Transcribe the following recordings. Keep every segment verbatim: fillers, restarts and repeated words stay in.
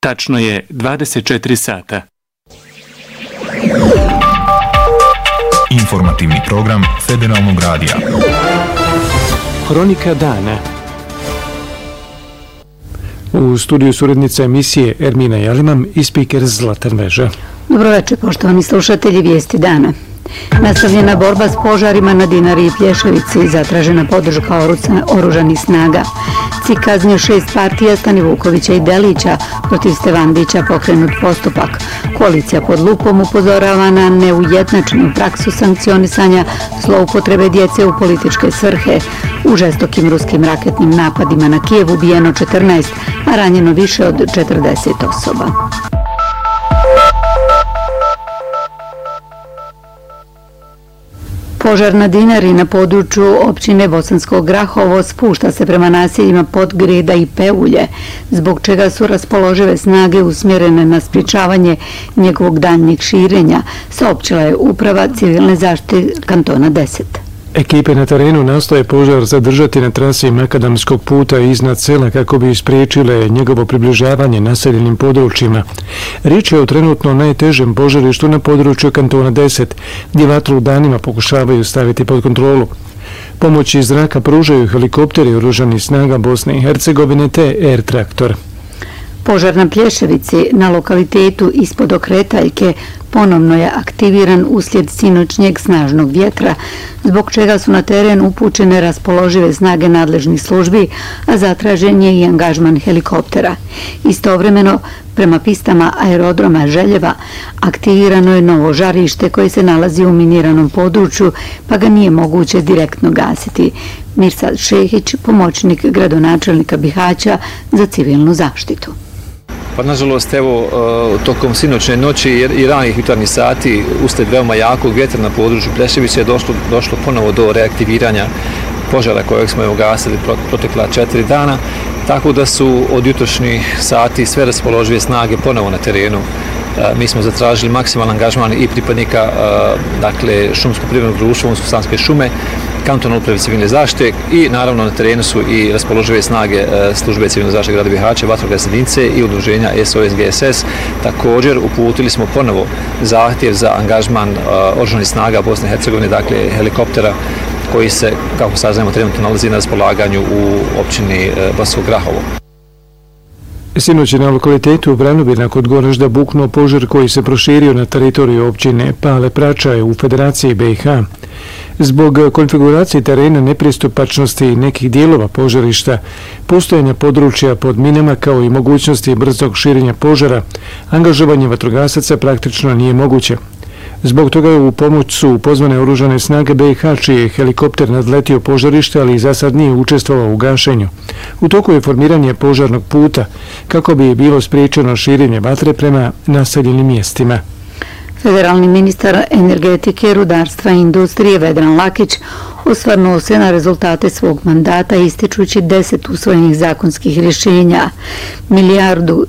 Tačno je dvadeset četiri sata. Informativni program Federalnog radija. Hronika dana. U studiju su urednica emisije Ermina Jalimam i spiker Zlatan Veža. Dobroveče, poštovani slušatelji Vijesti dana. Nastavljena borba s požarima na Dinari i Plješevici, zatražena podrška oružanih snaga. C I K kaznio šest partija Stani Vukovića i Delića, protiv Stevandića pokrenut postupak. Koalicija pod lupom upozorava na neujednačenu praksu sankcionisanja zloupotrebe djece u političke svrhe. U žestokim ruskim raketnim napadima na Kijev ubijeno četrnaest, a ranjeno više od četrdeset osoba. Požar na Dinari na području općine Bosansko Grahovo spušta se prema naseljima Podgreda i Peulje, zbog čega su raspoložive snage usmjerene na sprječavanje njegovog daljnjeg širenja, saopćila je uprava civilne zaštite kantona deset. Ekipe na terenu nastoje požar zadržati na trasi makadamskog puta iznad sela kako bi spriječile njegovo približavanje naseljenim područjima. Riječ je o trenutno najtežem požarištu na području kantona deset, gdje vatru danima pokušavaju staviti pod kontrolu. Pomoć iz zraka pružaju helikopteri oružanih snaga Bosne i Hercegovine te Air Traktor. Požar na Plješevici na lokalitetu ispod Okretaljke ponovno je aktiviran uslijed sinoćnjeg snažnog vjetra, zbog čega su na teren upućene raspoložive snage nadležnih službi, a zatražen je i angažman helikoptera. Istovremeno, prema pistama aerodroma Željeva, aktivirano je novo žarište koje se nalazi u miniranom području, pa ga nije moguće direktno gasiti. Mirsad Šehić, pomoćnik gradonačelnika Bihaća za civilnu zaštitu. Pa nažalost, evo, tokom sinoćne noći i ranih jutarnjih sati uslijed veoma jakog vjetra na području Plješevića je došlo, došlo ponovo do reaktiviranja požara kojeg smo je ugasili protekla četiri dana, tako da su od jutrošnjih sati sve raspoložive snage ponovo na terenu. Mi smo zatražili maksimalan angažman i pripadnika dakle, šumsko-privrednog društva Unsko-Sanske šume, kantona uprave civilne zaštite i naravno na terenu su i raspoložive snage službe civilne zaštite grada Bihaća, vatrogasne jedinice i udruženja S O S G S S. Također uputili smo ponovo zahtjev za angažman oružanih snaga Bosne i Hercegovine, dakle helikoptera koji se, kako saznajemo, trenutno nalazi na raspolaganju u općini Bosansko Grahovo. Sinoć je na lokalitetu Vranovina kod Goražda buknuo požar koji se proširio na teritoriju općine Pale Pračaje u Federaciji B i H. Zbog konfiguracije terena, nepristupačnosti i nekih dijelova požarišta, postojanja područja pod minama kao i mogućnosti brzog širenja požara, angažovanje vatrogasaca praktično nije moguće. Zbog toga u pomoć su pozvane oružane snage B i H, čiji je helikopter nadletio požarište, ali za sad nije učestvovao u gašenju. U toku je formiranje požarnog puta, kako bi bilo spriječeno širenje vatre prema naseljenim mjestima. Federalni ministar energetike, rudarstva i industrije Vedran Lakić osvrnuo se na rezultate svog mandata ističući deset usvojenih zakonskih rješenja, milijardu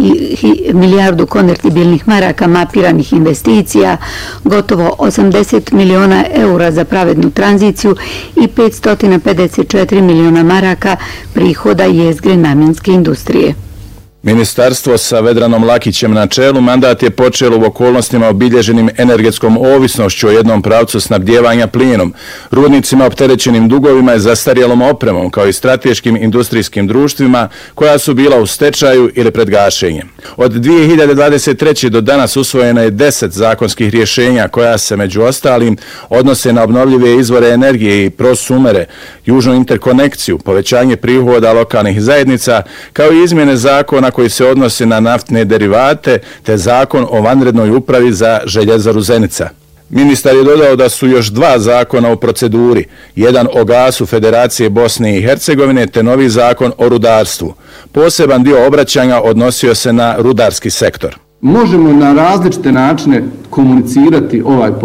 i milijardu konvertibilnih maraka mapiranih investicija, gotovo osamdeset miliona eura za pravednu tranziciju i petsto pedeset četiri miliona maraka prihoda jezgre namjenske industrije. Ministarstvo sa Vedranom Lakićem na čelu mandat je počelo u okolnostima obilježenim energetskom ovisnošću o jednom pravcu snabdijevanja plinom, rudnicima opterećenim dugovima i zastarjelom opremom, kao i strateškim industrijskim društvima koja su bila u stečaju ili pred gašenjem. Od dvije hiljade dvadeset treće. do danas usvojeno je deset zakonskih rješenja koja se među ostalim odnose na obnovljive izvore energije i prosumere, južnu interkonekciju, povećanje prihoda lokalnih zajednica, kao i izmjene zakona koji se odnosi na naftne derivate, te zakon o vanrednoj upravi za željezaru Zenica. Ministar je dodao da su još dva zakona u proceduri, jedan o gasu Federacije Bosne i Hercegovine, te novi zakon o rudarstvu. Poseban dio obraćanja odnosio se na rudarski sektor. Možemo na različite načine komunicirati ovaj